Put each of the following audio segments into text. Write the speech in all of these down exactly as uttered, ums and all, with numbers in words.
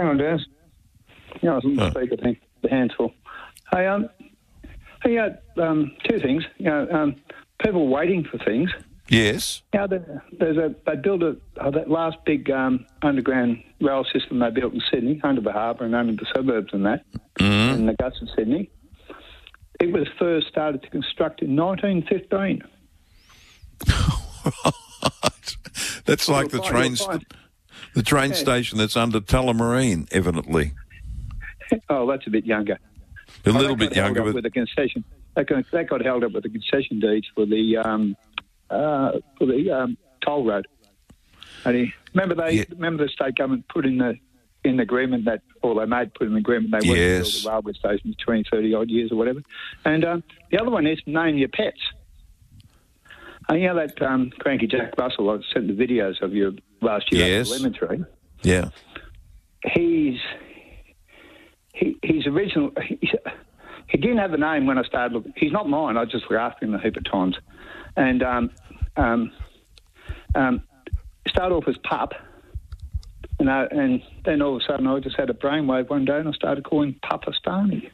hang on, Dennis. Yeah, I was on the Oh. speaker thing. The hands full. Hey, um, hey, yeah, um, two things. You know, um, people waiting for things. Yes. Yeah, you know, there's a they built a oh, that last big um, underground rail system they built in Sydney, under the harbour and under the suburbs and that, Mm-hmm. in the guts of Sydney. It was first started to construct in nineteen fifteen. That's like the You'll find- train, you'll st- find- the train Yeah. station that's under Tullamarine, evidently. Oh, that's a bit younger. A Oh, little that bit got held younger, up but with the concession. That got, that got held up with the concession deeds for the um, uh, for the um, toll road. And he, remember they Yeah. remember the state government put in the in the agreement that, or they made put in the agreement they weren't going to Yes. build a railway station for twenty, thirty odd years or whatever. And um, the other one is name your pets. And you know that um, cranky Jack Russell, I sent the videos of you last year Yes. at the lemon tree. yeah. He's he, he's original. He's, he didn't have a name when I started looking. He's not mine. I just looked after him a heap of times, and um, um, um, started off as Pup, and I, and then all of a sudden I just had a brainwave one day and I started calling Papa Astani.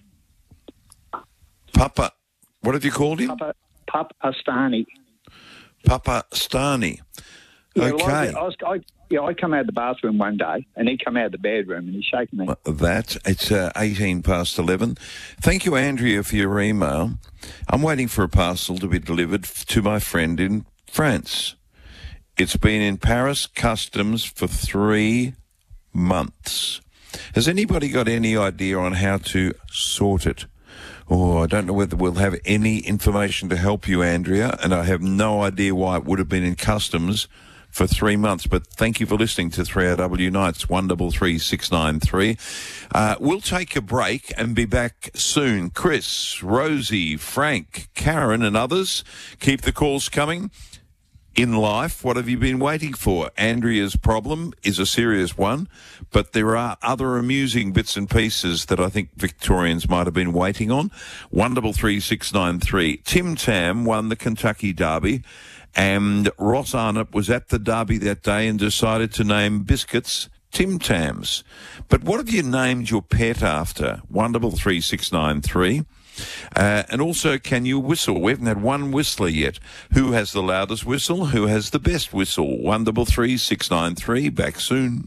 Papa, what have you called him? Papa Pup Astani. Papa Stani. Yeah, Okay. well, I, I was, I, yeah, I come out of the bathroom one day and he come out of the bedroom and he's shaking me. That. It's uh, eighteen past eleven. Thank you, Andrea, for your email. I'm waiting for a parcel to be delivered f- to my friend in France. It's been in Paris Customs for three months. Has anybody got any idea on how to sort it? Oh, I don't know whether we'll have any information to help you, Andrea, and I have no idea why it would have been in Customs for three months. But thank you for listening to three R W Nights, one double three six nine three. Uh, we'll take a break and be back soon. Chris, Rosie, Frank, Karen and others, keep the calls coming. In life, what have you been waiting for? Andrea's problem is a serious one, but there are other amusing bits and pieces that I think Victorians might have been waiting on. one double three six nine three. Tim Tam won the Kentucky Derby, and Ross Arnott was at the Derby that day and decided to name biscuits Tim Tams. But what have you named your pet after? one double three six nine three. Uh, and also, can you whistle? We haven't had one whistler yet. Who has the loudest whistle? Who has the best whistle? one double three six nine three. Back soon.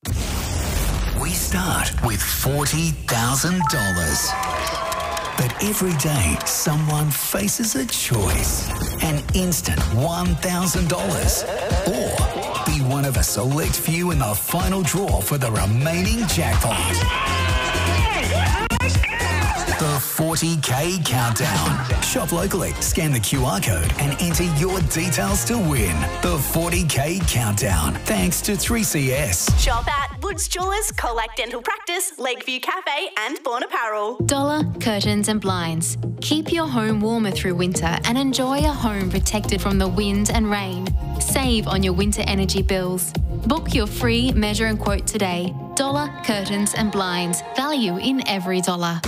We start with forty thousand dollars. But every day, someone faces a choice. An instant one thousand dollars. Or be one of a select few in the final draw for the remaining jackpot. The forty K Countdown. Shop locally, scan the Q R code and enter your details to win. The forty K Countdown. Thanks to three C S. Shop at Woods Jewellers, Colac Dental Practice, Lakeview Cafe and Born Apparel. Dollar Curtains and Blinds. Keep your home warmer through winter and enjoy a home protected from the wind and rain. Save on your winter energy bills. Book your free measure and quote today. Dollar Curtains and Blinds. Value in every dollar.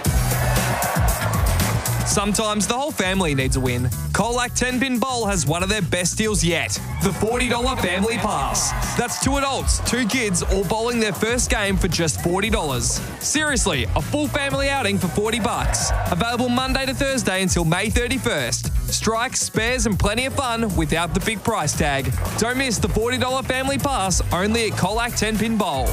Sometimes the whole family needs a win. Colac ten pin Bowl has one of their best deals yet. The forty dollars Family Pass. That's two adults, two kids, all bowling their first game for just forty dollars. Seriously, a full family outing for forty bucks. Available Monday to Thursday until May thirty-first. Strikes, spares and plenty of fun without the big price tag. Don't miss the forty dollars Family Pass only at Colac ten pin Bowl.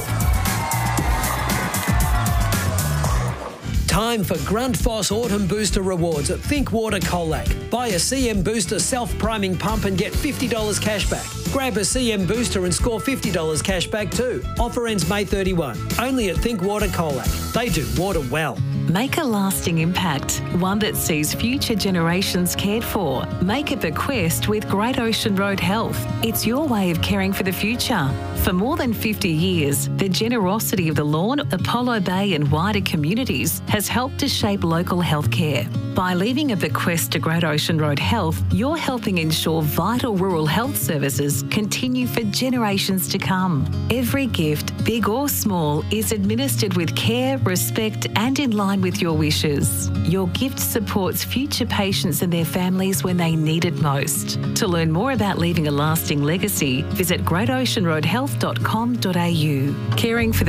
Time for Grundfos Autumn Booster Rewards at Think Water Colac. Buy a C M Booster self-priming pump and get fifty dollars cash back. Grab a C M Booster and score fifty dollars cash back too. Offer ends May thirty-first. Only at Think Water Colac. They do water well. Make a lasting impact, one that sees future generations cared for. Make a bequest with Great Ocean Road Health. It's your way of caring for the future. For more than fifty years, the generosity of the Lawn, Apollo Bay and wider communities has helped to shape local healthcare. By leaving a bequest to Great Ocean Road Health, you're helping ensure vital rural health services continue for generations to come. Every gift, big or small, is administered with care, respect and in line with your wishes. Your gift supports future patients and their families when they need it most. To learn more about leaving a lasting legacy, visit great ocean road health dot com dot a u. Caring for the